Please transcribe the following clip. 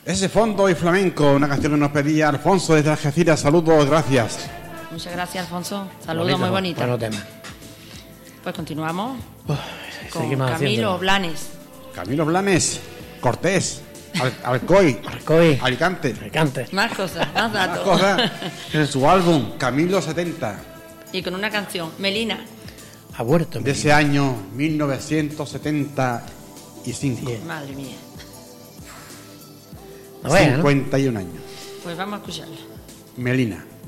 Ese fondo y flamenco, una canción que nos pedía Alfonso desde Algeciras. Saludos, gracias. Muchas gracias, Alfonso. Saludos muy bonitos. Buenos temas. Pues continuamos con seguimos Camilo haciéndolo. Blanes. Camilo Blanes, Cortés, Alcoy, Alicante. Más cosas, más Más datos. cosas en su álbum Camilo 70, Y con una canción, Melina. Ha vuelto. de ese año 1975. Madre mía. No veas, ¿no? 51 años. Pues vamos a escucharla. Melina.